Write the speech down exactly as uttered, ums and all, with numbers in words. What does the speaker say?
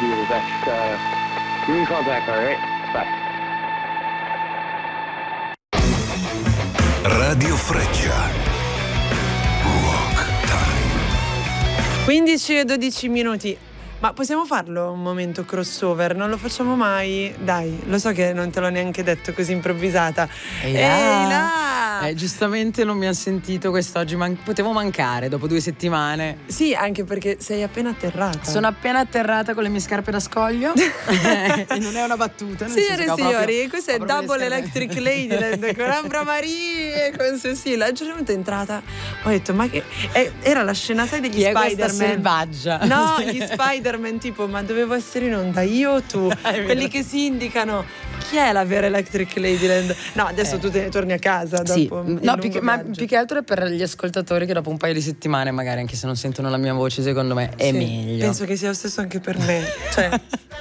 you the best. Uh, give me a call back, all right? Bye. Radio Freccia. Rock Time. quindici e dodici minuti. Ma possiamo farlo un momento crossover? Non lo facciamo mai? Dai, lo so che non te l'ho neanche detto così improvvisata. Ehi là! Ehi là! Eh, giustamente non mi ha sentito quest'oggi, man- potevo mancare dopo due settimane. Sì, anche perché sei appena atterrata. Sono appena atterrata con le mie scarpe da scoglio. E non è una battuta. nel senso Signore che e ho proprio- signori, questo è ho proprio le Double scarpe- Electric Ladyland con Ambra Marie e con Cecilia. A un certo punto è entrata, ho detto, ma che... eh, era la scena, sai, degli Chi è questa Spider-Man. selvaggia? No, gli Spider-Man tipo, ma dovevo essere in onda io o tu? Quelli che si indicano. Chi è la vera Electric Ladyland? No, adesso Eh. tu te ne torni a casa dopo Sì, il no, lungo più che, ma viaggio. più che altro è per gli ascoltatori che dopo un paio di settimane, magari anche se non sentono la mia voce, secondo me è Sì, meglio. penso che sia lo stesso anche per me. Cioè,